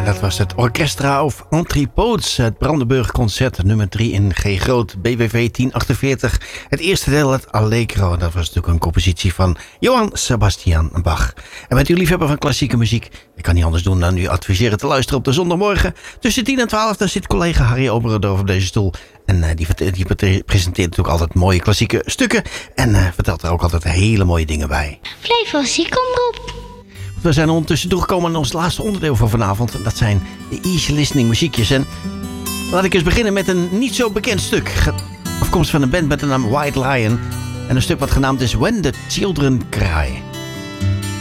Dat was het Orchestra of Entrepots, het Brandenburg Concert nummer 3 in G groot, BWV 1048. Het eerste deel, het Allegro, dat was natuurlijk een compositie van Johann Sebastian Bach. En bent u liefhebber van klassieke muziek? Ik kan niet anders doen dan u adviseren te luisteren op de zondagmorgen. Tussen 10 en 12, daar zit collega Harry Oberendorf op deze stoel. En die presenteert natuurlijk altijd mooie klassieke stukken. En vertelt er ook altijd hele mooie dingen bij. Flevozie, kom erop. We zijn ondertussen doorgekomen aan ons laatste onderdeel van vanavond. Dat zijn de easy listening muziekjes. En laat ik eens beginnen met een niet zo bekend stuk. Afkomstig van een band met de naam White Lion. En een stuk wat genaamd is When the Children Cry.